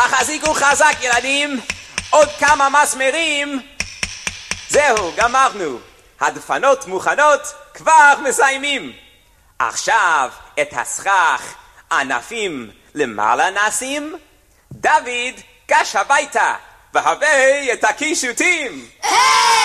החזיקו חזק ילדים, עוד כמה מסמרים. זהו, גמרנו. הדפנות מוכנות, כבר מסיימים. עכשיו את הסכך ענפים למעלה נשים. דוד, גש הביתה והביא את הקישוטים.